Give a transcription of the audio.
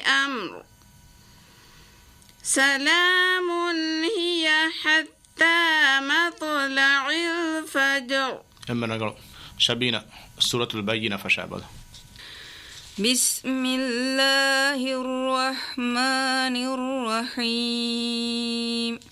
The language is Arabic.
أمر سلام هي حتى مطلع الفجر. أما نقرأ شبينا سورة البينة فشابه. بسم الله الرحمن الرحيم